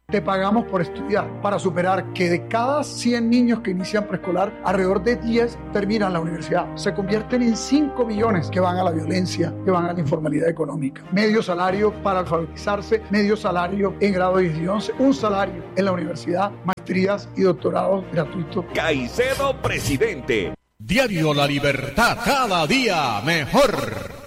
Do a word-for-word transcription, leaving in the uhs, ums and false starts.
te pagamos por estudiar, para superar que de cada cien niños que inician preescolar, alrededor de diez terminan la universidad. Se convierten en cinco millones que van a la violencia, que van a la informalidad económica. Medio salario para alfabetizarse, medio salario en grado diez y once, un salario en la universidad, maestrías y doctorados gratuitos. Caicedo, presidente. Diario La Libertad, cada día mejor.